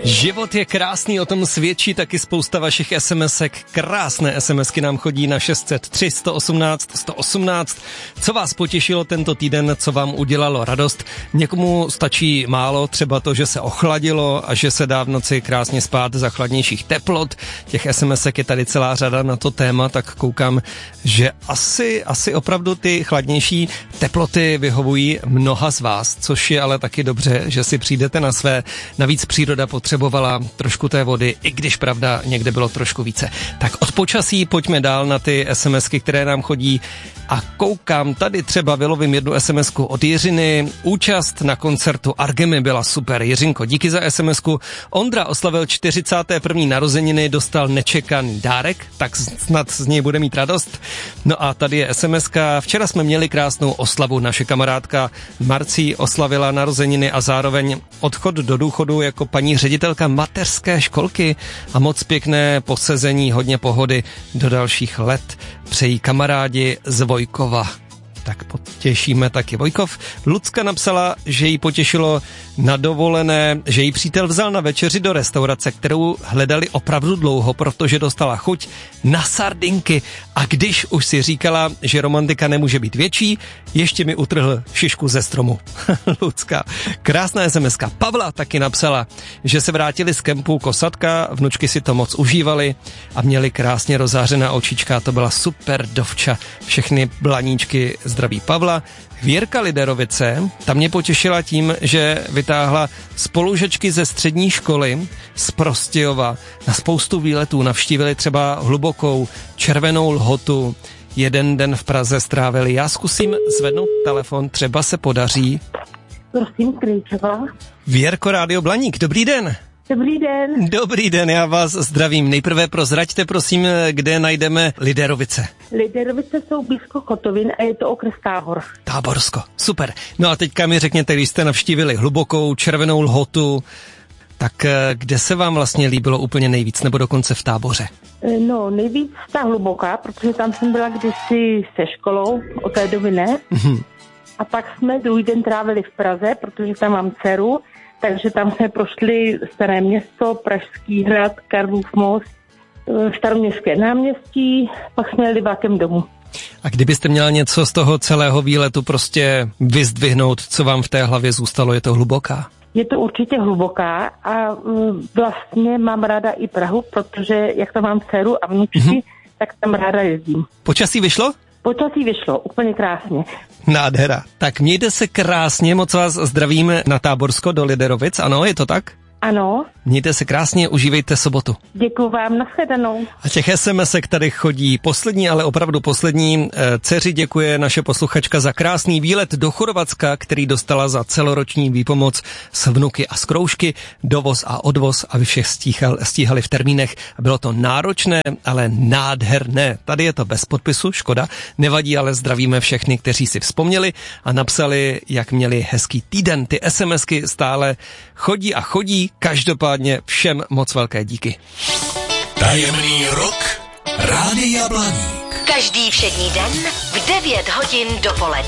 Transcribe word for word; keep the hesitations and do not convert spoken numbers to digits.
Život je krásný, o tom svědčí taky spousta vašich SMSek. Krásné SMSky nám chodí na šest set tři, sto osmnáct, sto osmnáct. Co vás potěšilo tento týden, co vám udělalo radost? Někomu stačí málo, třeba to, že se ochladilo a že se dá v noci krásně spát za chladnějších teplot. Těch SMSek je tady celá řada na to téma, tak koukám, že asi, asi opravdu ty chladnější teploty vyhovují mnoha z vás, což je ale taky dobře, že si přijdete na své. Navíc příroda potřebovala trošku té vody, i když pravda někde bylo trošku více. Tak od počasí pojďme dál na ty SMSky, které nám chodí a koukám, tady třeba vylovím jednu SMSku od Jiřiny. Účast na koncertu Argemy byla super. Jiřinko, díky za SMSku. Ondra oslavil čtyřicáté první narozeniny, dostal nečekaný dárek, tak snad z něj bude mít radost. No a tady je SMSka. Včera jsme měli krásnou oslavu. Naše kamarádka Marcí oslavila narozeniny a zároveň odchod do důchodu jako paní ředitelka mateřské školky a moc pěkné posezení, hodně pohody do dalších let. Přejí kamarádi z Vojkova. Tak potěšíme taky Vojkov. Lucka napsala, že jí potěšilo na dovolené, že jí přítel vzal na večeři do restaurace, kterou hledali opravdu dlouho, protože dostala chuť na sardinky. A když už si říkala, že romantika nemůže být větší, ještě mi utrhl šišku ze stromu. Lucka. Krásná SMSka. Pavla taky napsala, že se vrátili z kempu Kosatka, vnučky si to moc užívali a měli krásně rozářená očička. To byla super dovča. Všechny blaníčky zdraví Pavla. Věrka Liderovice, ta mě potěšila tím, že vytáhla spolužečky ze střední školy z Prostějova. Na spoustu výletů navštívili třeba Hlubokou, Červenou Lhotu. Jeden den v Praze strávili. Já zkusím zvednout telefon, třeba se podaří. Prosím, Krejčová. Věrko, Rádio Blaník, dobrý den. Dobrý den. Dobrý den, já vás zdravím. Nejprve prozraďte, prosím, kde najdeme Liderovice. Liderovice jsou blízko Kotovin a je to okres Tábor. Táborsko, super. No a teďka mi řekněte, když jste navštívili Hlubokou, Červenou Lhotu, tak kde se vám vlastně líbilo úplně nejvíc, nebo dokonce v Táboře? No, nejvíc ta Hluboká, protože tam jsem byla kdysi se školou, od té doby ne. Mm-hmm. A pak jsme druhý den trávili v Praze, protože tam mám dceru, takže tam jsme prošli Staré Město, Pražský hrad, Karlův most, Staroměstské náměstí, pak jsme jeli vlakem domů. A kdybyste měla něco z toho celého výletu prostě vyzdvihnout, co vám v té hlavě zůstalo, je to Hluboká? Je to určitě Hluboká a vlastně mám ráda i Prahu, protože jak tam mám dceru a vnučky, mm-hmm. tak tam ráda jezdím. Počasí vyšlo? Počasí vyšlo, úplně krásně. Nádhera. Tak mějte se krásně, moc vás zdravím na Táborsko do Liderovic, ano, je to tak? Ano. Mějte se krásně, užívejte sobotu. Děkuju vám, nashledanou. A těch SMSek tady chodí poslední, ale opravdu poslední. Dceři děkuje naše posluchačka za krásný výlet do Chorvatska, který dostala za celoroční výpomoc s vnuky a z kroužky, dovoz a odvoz, aby všech stíhal, stíhali v termínech. Bylo to náročné, ale nádherné. Tady je to bez podpisu, škoda. Nevadí, ale zdravíme všechny, kteří si vzpomněli a napsali, jak měli hezký týden. Ty SMSky stále chodí a chodí. Každopádně všem moc velké díky. Tajemný rok Rádia Blaník. Každý všední den v devět hodin dopoledne.